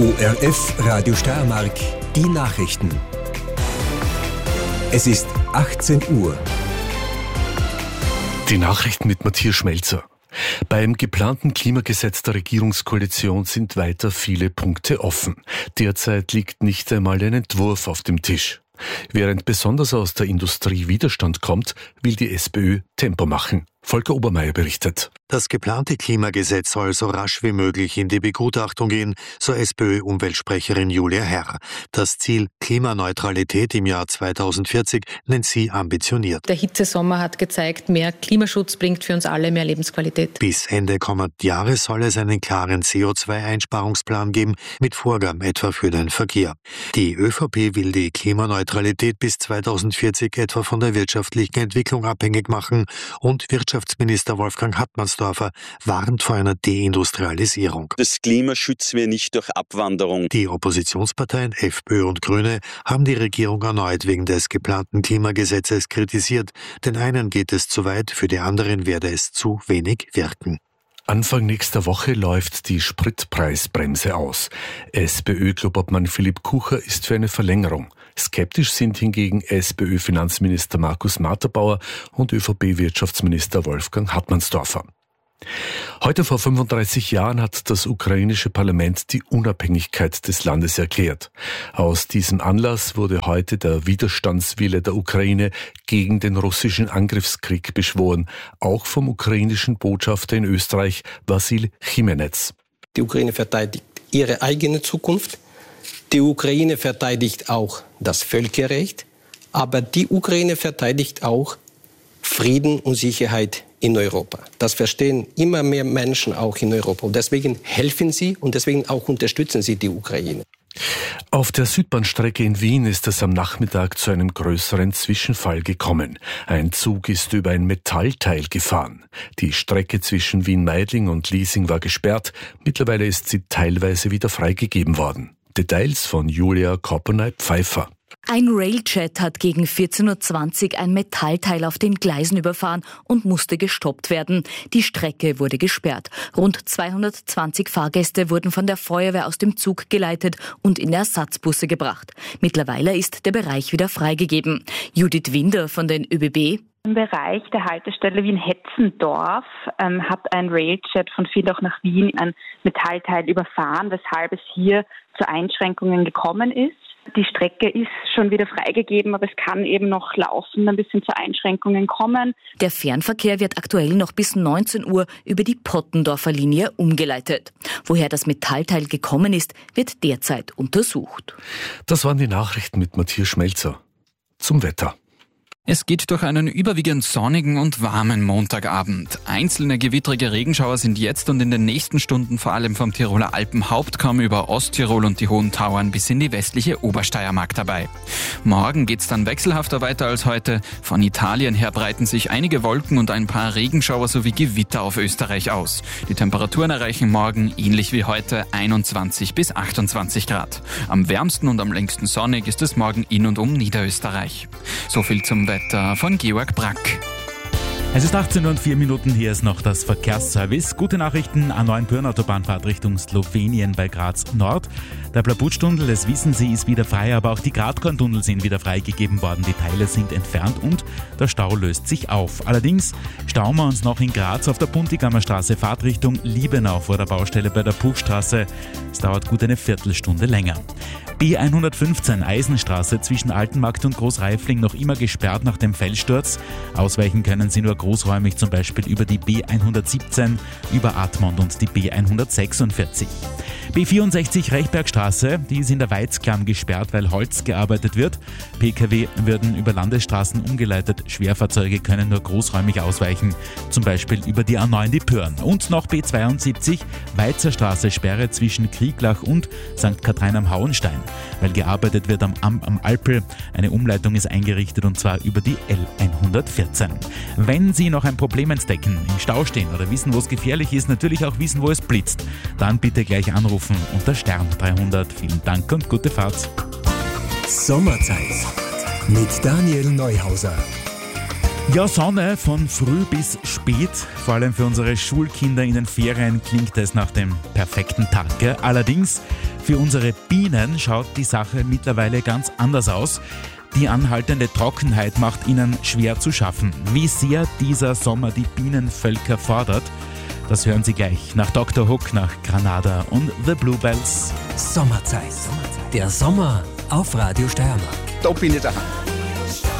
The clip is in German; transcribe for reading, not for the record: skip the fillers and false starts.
ORF Radio Steiermark, die Nachrichten. Es ist 18 Uhr. Die Nachrichten mit Matthias Schmelzer. Beim geplanten Klimagesetz der Regierungskoalition sind weiter viele Punkte offen. Derzeit liegt nicht einmal ein Entwurf auf dem Tisch. Während besonders aus der Industrie Widerstand kommt, will die SPÖ Tempo machen. Volker Obermeier berichtet. Das geplante Klimagesetz soll so rasch wie möglich in die Begutachtung gehen, so SPÖ-Umweltsprecherin Julia Herr. Das Ziel Klimaneutralität im Jahr 2040 nennt sie ambitioniert. Der Hitzesommer hat gezeigt, mehr Klimaschutz bringt für uns alle mehr Lebensqualität. Bis Ende kommenden Jahres soll es einen klaren CO2-Einsparungsplan geben, mit Vorgaben etwa für den Verkehr. Die ÖVP will die Klimaneutralität bis 2040 etwa von der wirtschaftlichen Entwicklung abhängig machen und Wirtschaftsminister Wolfgang Hartmannsdorfer warnt vor einer Deindustrialisierung. Das Klima schützen wir nicht durch Abwanderung. Die Oppositionsparteien FPÖ und Grüne haben die Regierung erneut wegen des geplanten Klimagesetzes kritisiert. Den einen geht es zu weit, für die anderen werde es zu wenig wirken. Anfang nächster Woche läuft die Spritpreisbremse aus. SPÖ-Klubobmann Philipp Kucher ist für eine Verlängerung. Skeptisch sind hingegen SPÖ-Finanzminister Markus Matterbauer und ÖVP-Wirtschaftsminister Wolfgang Hartmannsdorfer. Heute vor 35 Jahren hat das ukrainische Parlament die Unabhängigkeit des Landes erklärt. Aus diesem Anlass wurde heute der Widerstandswille der Ukraine gegen den russischen Angriffskrieg beschworen, auch vom ukrainischen Botschafter in Österreich, Wassil Chimenez. Die Ukraine verteidigt ihre eigene Zukunft. Die Ukraine verteidigt auch das Völkerrecht, aber die Ukraine verteidigt auch Frieden und Sicherheit in Europa. Das verstehen immer mehr Menschen auch in Europa. Und deswegen helfen sie und deswegen auch unterstützen sie die Ukraine. Auf der Südbahnstrecke in Wien ist es am Nachmittag zu einem größeren Zwischenfall gekommen. Ein Zug ist über ein Metallteil gefahren. Die Strecke zwischen Wien-Meidling und Liesing war gesperrt. Mittlerweile ist sie teilweise wieder freigegeben worden. Details von Julia Koppenay-Pfeiffer. Ein Railjet hat gegen 14.20 Uhr ein Metallteil auf den Gleisen überfahren und musste gestoppt werden. Die Strecke wurde gesperrt. Rund 220 Fahrgäste wurden von der Feuerwehr aus dem Zug geleitet und in Ersatzbusse gebracht. Mittlerweile ist der Bereich wieder freigegeben. Judith Winder von den ÖBB. Im Bereich der Haltestelle Wien-Hetzendorf hat ein Railjet von Villach nach Wien ein Metallteil überfahren, weshalb es hier zu Einschränkungen gekommen ist. Die Strecke ist schon wieder freigegeben, aber es kann eben noch laufend ein bisschen zu Einschränkungen kommen. Der Fernverkehr wird aktuell noch bis 19 Uhr über die Pottendorfer Linie umgeleitet. Woher das Metallteil gekommen ist, wird derzeit untersucht. Das waren die Nachrichten mit Matthias Schmelzer. Zum Wetter. Es geht durch einen überwiegend sonnigen und warmen Montagabend. Einzelne gewittrige Regenschauer sind jetzt und in den nächsten Stunden vor allem vom Tiroler Alpenhauptkamm über Osttirol und die Hohen Tauern bis in die westliche Obersteiermark dabei. Morgen geht's dann wechselhafter weiter als heute. Von Italien her breiten sich einige Wolken und ein paar Regenschauer sowie Gewitter auf Österreich aus. Die Temperaturen erreichen morgen, ähnlich wie heute, 21 bis 28 Grad. Am wärmsten und am längsten sonnig ist es morgen in und um Niederösterreich. So viel zum Wetter von Georg Brack. Es ist 18:04 Uhr, hier ist noch das Verkehrsservice. Gute Nachrichten, A9 Pyrn-Autobahnfahrt Richtung Slowenien bei Graz Nord. Der Blabutsch-Tunnel, das wissen Sie, ist wieder frei, aber auch die Gratkorn-Tunnel sind wieder freigegeben worden. Die Teile sind entfernt und der Stau löst sich auf. Allerdings stauen wir uns noch in Graz auf der Puntigammer Straße, Fahrtrichtung Liebenau vor der Baustelle bei der Puchstraße. Es dauert gut eine Viertelstunde länger. B115 Eisenstraße zwischen Altenmarkt und Großreifling noch immer gesperrt nach dem Felssturz. Ausweichen können Sie nur großräumig, zum Beispiel über die B117, über Admont und die B146. B64 Rechbergstraße, die ist in der Weizklamm gesperrt, weil Holz gearbeitet wird. Pkw werden über Landesstraßen umgeleitet. Schwerfahrzeuge können nur großräumig ausweichen, zum Beispiel über die A9 die Pörn. Und noch B72 Weizerstraße, Sperre zwischen Krieglach und St. Katrin am Hauenstein, weil gearbeitet wird am Alpel. Eine Umleitung ist eingerichtet und zwar über die L114. Wenn Sie noch ein Problem entdecken, im Stau stehen oder wissen, wo es gefährlich ist, natürlich auch wissen, wo es blitzt, dann bitte gleich anrufen unter Stern 300. Vielen Dank und gute Fahrt. Sommerzeit mit Daniel Neuhauser. Ja, Sonne von früh bis spät, vor allem für unsere Schulkinder in den Ferien klingt es nach dem perfekten Tag. Allerdings Für unsere Bienen schaut die Sache mittlerweile ganz anders aus. Die anhaltende Trockenheit macht ihnen schwer zu schaffen. Wie sehr dieser Sommer die Bienenvölker fordert, das hören Sie gleich nach Dr. Hook, nach Granada und The Bluebells. Sommerzeit. Der Sommer auf Radio Steiermark. Da bin ich daheim.